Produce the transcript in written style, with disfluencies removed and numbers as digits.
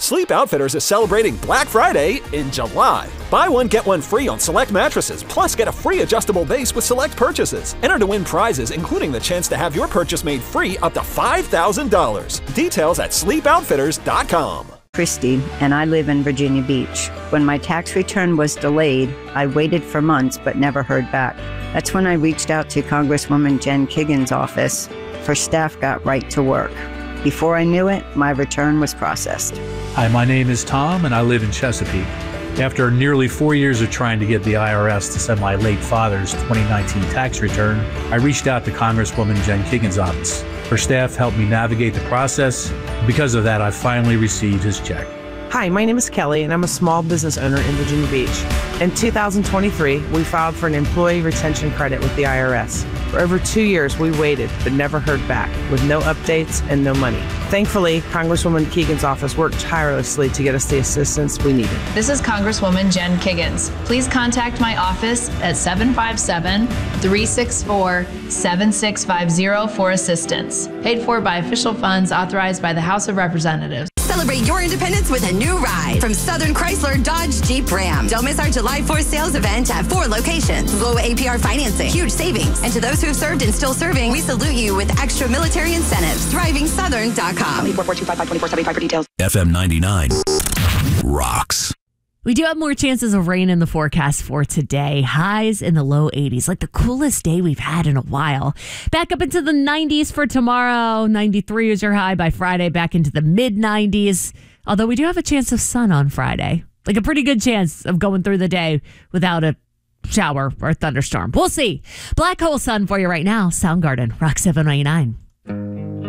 Sleep Outfitters is celebrating Black Friday in July. Buy one, get one free on select mattresses, plus get a free adjustable base with select purchases. Enter to win prizes, including the chance to have your purchase made free up to $5,000. Details at sleepoutfitters.com. Christy, and I live in Virginia Beach. When my tax return was delayed, I waited for months but never heard back. That's when I reached out to Congresswoman Jen Kiggans' office. Her staff got right to work. Before I knew it, my return was processed. Hi, my name is Tom, and I live in Chesapeake. After nearly 4 years of trying to get the IRS to send my late father's 2019 tax return, I reached out to Congresswoman Jen Kiggans' office. Her staff helped me navigate the process. Because of that, I finally received his check. Hi, my name is Kelly, and I'm a small business owner in Virginia Beach. In 2023, we filed for an employee retention credit with the IRS. For over 2 years, we waited but never heard back, with no updates and no money. Thankfully, Congresswoman Kiggans' office worked tirelessly to get us the assistance we needed. This is Congresswoman Jen Kiggans. Please contact my office at 757-364-7650 for assistance. Paid for by official funds authorized by the House of Representatives. Celebrate your independence with a new ride from Southern Chrysler Dodge Jeep Ram. Don't miss our July 4th sales event at 4 locations. Low APR financing, huge savings. And to those who have served and still serving, we salute you with extra military incentives. DrivingSouthern.com. 844-255-2475 for details. FM 99 rocks. We do have more chances of rain in the forecast for today. Highs in the low 80s, like the coolest day we've had in a while. Back up into the 90s for tomorrow. 93 is your high by Friday, back into the mid 90s. Although we do have a chance of sun on Friday. Like a pretty good chance of going through the day without a shower or thunderstorm. We'll see. Black hole sun for you right now. Soundgarden, Rock 799.